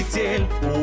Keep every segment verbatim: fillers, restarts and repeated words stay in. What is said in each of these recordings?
артель.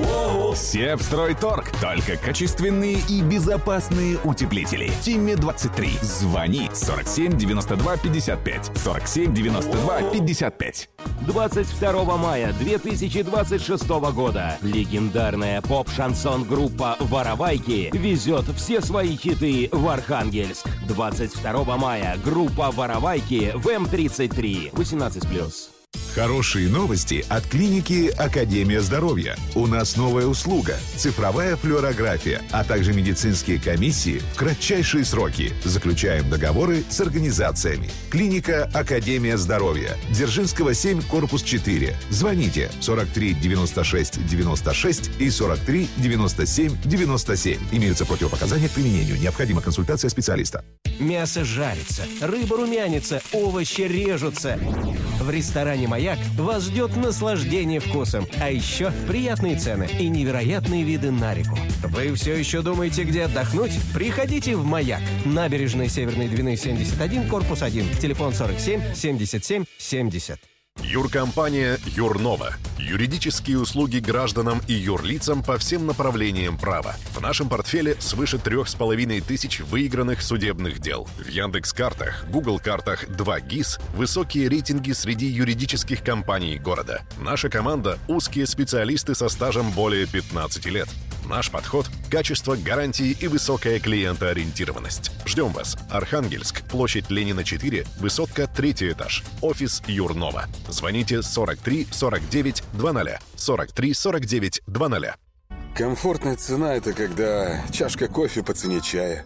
Севстройторг. Только качественные и безопасные утеплители. Тимме двадцать три. Звони сорок семь девяносто два пятьдесят пять. сорок семь девяносто два пятьдесят пять. двадцать второго мая две тысячи двадцать шестого года легендарная поп-шансон-группа «Воровайки» везет все свои хиты в Архангельск. двадцать второго мая группа «Воровайки» в эм тридцать три. восемнадцать плюс. Хорошие новости от клиники «Академия здоровья». У нас новая услуга – цифровая флюорография, а также медицинские комиссии в кратчайшие сроки. Заключаем договоры с организациями. Клиника «Академия здоровья». Дзержинского, семь, корпус четыре. Звоните сорок три девяносто шесть девяносто шесть и сорок три девяносто семь девяносто семь. Имеются противопоказания к применению. Необходима консультация специалиста. Мясо жарится, рыба румянится, овощи режутся. В ресторане «Маяк» вас ждет наслаждение вкусом, а еще приятные цены и невероятные виды на реку. Вы все еще думаете, где отдохнуть? Приходите в «Маяк». Набережная Северной Двины, семьдесят один, корпус один. Телефон сорок семь семьдесят семь семьдесят. Юркомпания «Юрнова». Юридические услуги гражданам и юрлицам по всем направлениям права. В нашем портфеле свыше трех с половиной тысяч выигранных судебных дел. В Яндекс.Картах, Google.Картах, два ГИС высокие рейтинги среди юридических компаний города. Наша команда – узкие специалисты со стажем более пятнадцати лет. Наш подход – качество, гарантии и высокая клиентоориентированность. Ждем вас. Архангельск, площадь Ленина, четыре, высотка, третий этаж. Офис «Юрнова». Звоните сорок три сорок девять двадцать. сорок три сорок девять двадцать. Комфортная цена – это когда чашка кофе по цене чая,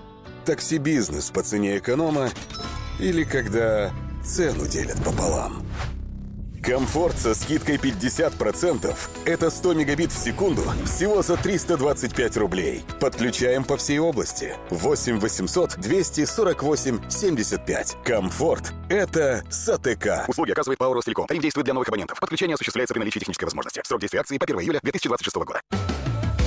такси-бизнес по цене эконома или когда цену делят пополам. Комфорт со скидкой пятьдесят процентов – это сто мегабит в секунду всего за триста двадцать пять рублей. Подключаем по всей области. восемь восемьсот двести сорок восемь семьдесят пять. Комфорт – это САТК. Услуги оказывает Power Telecom. Тариф действует для новых абонентов. Подключение осуществляется при наличии технической возможности. Срок действия акции по первого июля две тысячи двадцать шестого года.